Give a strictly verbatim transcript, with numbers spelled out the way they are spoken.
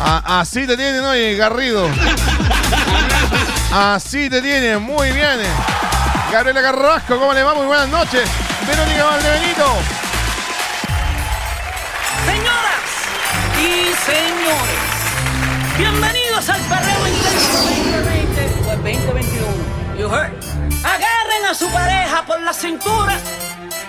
A, así te tienen, oye, Garrido. Así te tienen, muy bien. Gabriela Carrasco, ¿cómo le va? Muy buenas noches. Verónica Valdebenito. Señoras y señores, bienvenidos al Perreo Intenso veinte veinte o veinte veintiuno. You heard? Agarren a su pareja por la cintura